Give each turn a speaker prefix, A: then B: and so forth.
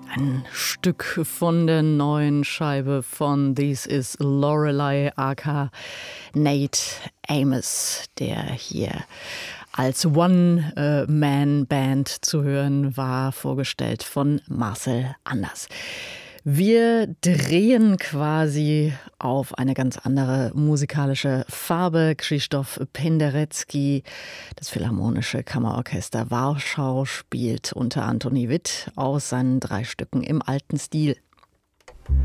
A: Ein Stück von der neuen Scheibe von This Is Lorelei aka Nate Amos, der hier als One-Man-Band zu hören war, vorgestellt von Marcel Anders. Wir drehen quasi auf eine ganz andere musikalische Farbe. Krzysztof Penderecki, das Philharmonische Kammerorchester Warschau, spielt unter Antoni Witt aus seinen 3 Stücken im alten Stil.